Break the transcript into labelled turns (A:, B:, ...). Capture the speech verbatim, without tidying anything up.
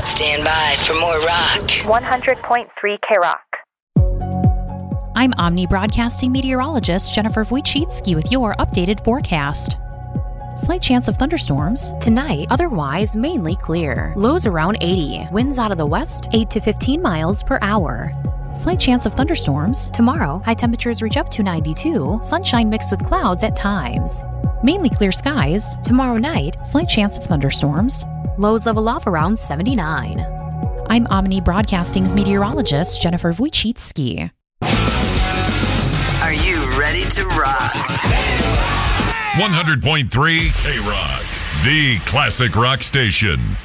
A: Stand by for more rock.
B: one hundred point three K-Rock.
C: I'm Omni Broadcasting meteorologist Jennifer Wojcicki with your updated forecast. Slight chance of thunderstorms. Tonight, otherwise mainly clear. Lows around eighty. Winds out of the west, eight to fifteen miles per hour. Slight chance of thunderstorms. Tomorrow, high temperatures reach up to ninety-two. Sunshine mixed with clouds at times. Mainly clear skies. Tomorrow night, slight chance of thunderstorms. Lows level off around seventy-nine. I'm Omni Broadcasting's meteorologist Jennifer Wojcicki.
A: Are you ready to rock?
D: one hundred point three K-Rock, the classic rock station.